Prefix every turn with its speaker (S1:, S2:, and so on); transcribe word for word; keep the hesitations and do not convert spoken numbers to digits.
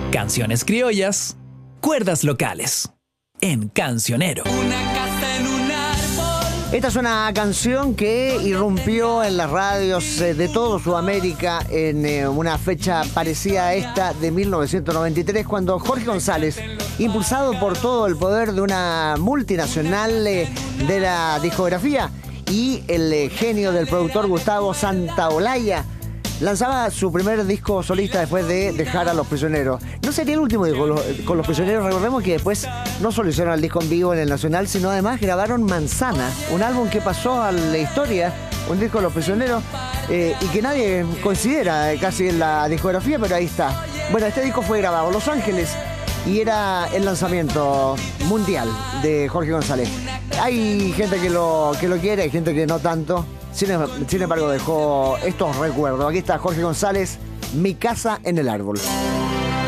S1: Canciones criollas, cuerdas locales. En Cancionero.
S2: Una casa en un árbol.
S3: Esta es una canción que irrumpió en las radios eh, de todo Sudamérica en eh, una fecha parecida a esta de mil novecientos noventa y tres, cuando Jorge González, impulsado por todo el poder de una multinacional eh, de la discografía y el eh, genio del productor Gustavo Santaolalla, lanzaba su primer disco solista después de dejar a Los Prisioneros. No sería el último disco con Los Prisioneros. Recordemos que después no solo hicieron el disco en vivo en el Nacional, sino además grabaron Manzana, un álbum que pasó a la historia, un disco de Los Prisioneros, eh, y que nadie considera casi en la discografía, pero ahí está. Bueno, este disco fue grabado en Los Ángeles y era el lanzamiento mundial de Jorge González. Hay gente que lo, que lo quiere, hay gente que no tanto. Sin, sin embargo, dejó estos recuerdos. Aquí está Jorge González, Mi casa en el árbol.